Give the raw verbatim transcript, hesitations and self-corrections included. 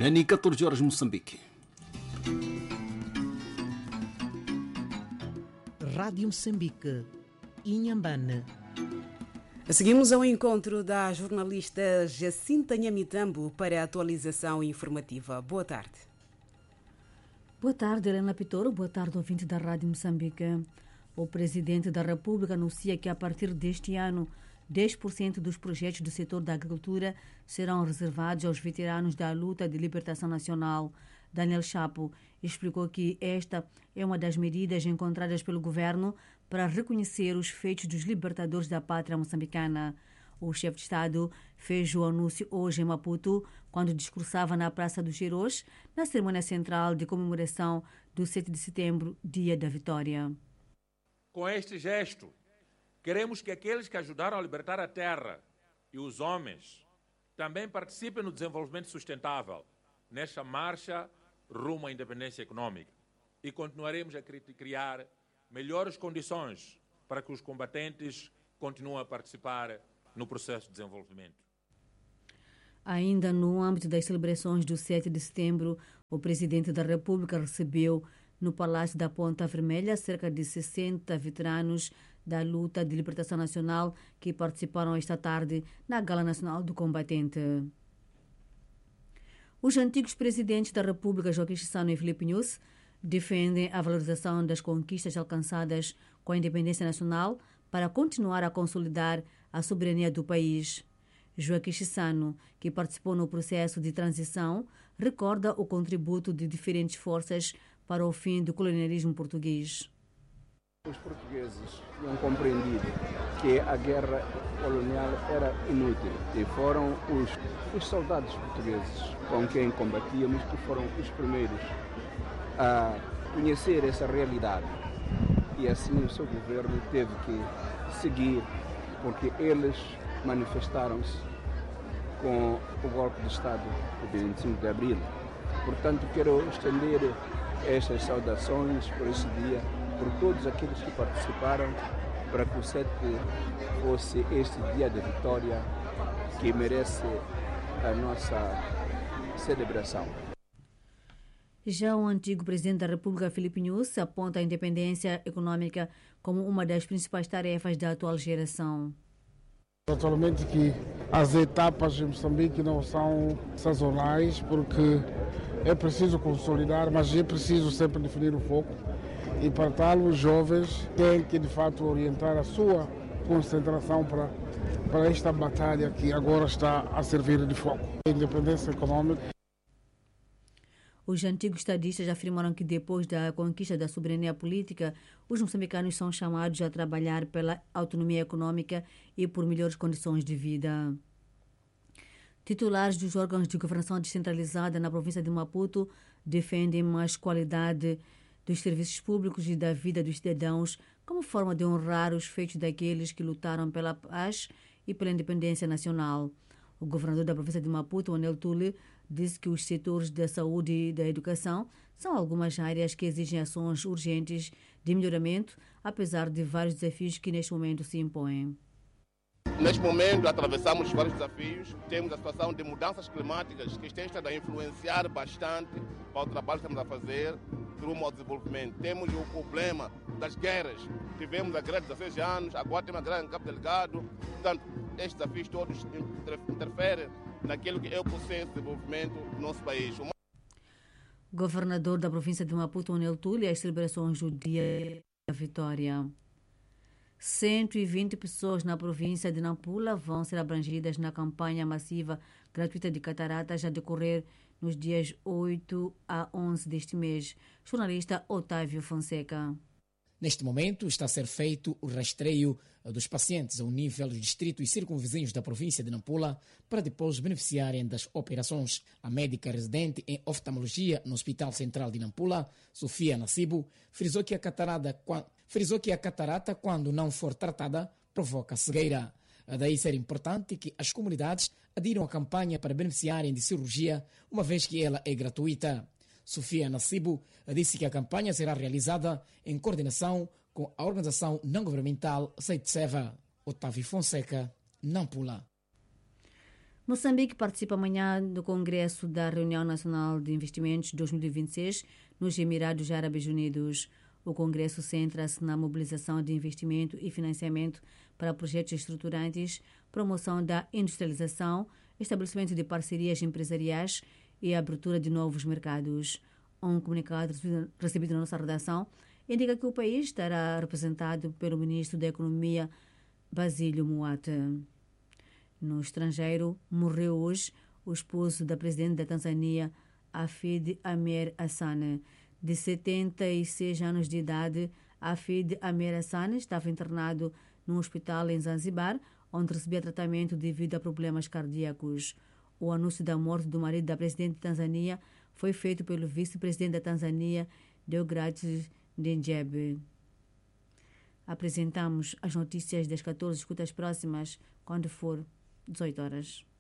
Irani, catorze horas, Moçambique. Rádio Moçambique, Inhambane. Seguimos ao encontro da jornalista Jacinta Nhamitambo para a atualização informativa. Boa tarde. Boa tarde, Helena Pitoro. Boa tarde, ouvinte da Rádio Moçambique. O Presidente da República anuncia que a partir deste ano, dez por cento dos projetos do setor da agricultura serão reservados aos veteranos da luta de libertação nacional. Daniel Chapo explicou que esta é uma das medidas encontradas pelo governo para reconhecer os feitos dos libertadores da pátria moçambicana. O chefe de Estado fez o anúncio hoje em Maputo, quando discursava na Praça dos Heróis, na cerimônia central de comemoração do sete de setembro, Dia da Vitória. Com este gesto, queremos que aqueles que ajudaram a libertar a terra e os homens também participem no desenvolvimento sustentável, nesta marcha rumo à independência econômica. E continuaremos a criar melhores condições para que os combatentes continuem a participar no processo de desenvolvimento. Ainda no âmbito das celebrações do sete de setembro, o Presidente da República recebeu no Palácio da Ponta Vermelha cerca de sessenta veteranos da luta de libertação nacional que participaram esta tarde na Gala Nacional do Combatente. Os antigos presidentes da República, Joaquim Chissano e Filipe Nyusi, defendem a valorização das conquistas alcançadas com a independência nacional para continuar a consolidar a soberania do país. Joaquim Chissano, que participou no processo de transição, recorda o contributo de diferentes forças para o fim do colonialismo português. Os portugueses tinham compreendido que a guerra colonial era inútil e foram os, os soldados portugueses com quem combatíamos que foram os primeiros a conhecer essa realidade. E assim o seu governo teve que seguir, porque eles manifestaram-se com o golpe de Estado de vinte e cinco de abril. Portanto, quero estender estas saudações por esse dia, por todos aqueles que participaram, para que o sete fosse este dia de vitória que merece a nossa celebração. Já o antigo presidente da República, Filipe Nyusi, aponta a independência econômica como uma das principais tarefas da atual geração. Naturalmente que as etapas em Moçambique não são sazonais, porque é preciso consolidar, mas é preciso sempre definir o foco. E para tal, os jovens têm que, de fato, orientar a sua concentração para, para esta batalha que agora está a servir de foco. A independência econômica. Os antigos estadistas afirmaram que depois da conquista da soberania política, os moçambicanos são chamados a trabalhar pela autonomia econômica e por melhores condições de vida. Titulares dos órgãos de governação descentralizada na província de Maputo defendem mais qualidade dos serviços públicos e da vida dos cidadãos como forma de honrar os feitos daqueles que lutaram pela paz e pela independência nacional. O governador da província de Maputo, Anel Tule, disse que os setores da saúde e da educação são algumas áreas que exigem ações urgentes de melhoramento, apesar de vários desafios que neste momento se impõem. Neste momento, atravessamos vários desafios. Temos a situação de mudanças climáticas que têm estado a influenciar bastante para o trabalho que estamos a fazer rumo ao desenvolvimento. Temos o problema das guerras. Tivemos a guerra de dezesseis anos, agora temos a guerra em Cabo Delgado. Portanto, estes desafios todos interferem naquilo que é o processo de desenvolvimento do nosso país. Governador da província de Maputo, Anel Tule, as celebrações do Dia da Vitória. cento e vinte pessoas na província de Nampula vão ser abrangidas na campanha massiva gratuita de cataratas a decorrer nos dias oito a onze deste mês. Jornalista Otávio Fonseca. Neste momento está a ser feito o rastreio dos pacientes ao nível dos distritos e circunvizinhos da província de Nampula para depois beneficiarem das operações. A médica residente em oftalmologia no Hospital Central de Nampula, Sofia Nassibo, frisou que a catarata, frisou que a catarata, quando não for tratada, provoca cegueira. Daí ser importante que as comunidades adiram à campanha para beneficiarem de cirurgia, uma vez que ela é gratuita. Sofia Nassibo disse que a campanha será realizada em coordenação com a organização não governamental Seitseva. Otávio Fonseca, Nampula. Moçambique participa amanhã do Congresso da Reunião Nacional de Investimentos dois mil e vinte e seis nos Emirados Árabes Unidos. O Congresso centra-se na mobilização de investimento e financiamento para projetos estruturantes, promoção da industrialização, estabelecimento de parcerias empresariais e abertura de novos mercados. Um comunicado recebido na nossa redação indica que o país estará representado pelo ministro da Economia, Basílio Muata. No estrangeiro, morreu hoje o esposo da presidente da Tanzânia, Hafid Amer Hassan. De setenta e seis anos de idade, Hafid Amer Hassan estava internado num hospital em Zanzibar, onde recebia tratamento devido a problemas cardíacos. O anúncio da morte do marido da presidente da Tanzânia foi feito pelo vice-presidente da Tanzânia, Deogratias Ndejembe. Apresentamos as notícias das catorze escutas próximas, quando for dezoito horas.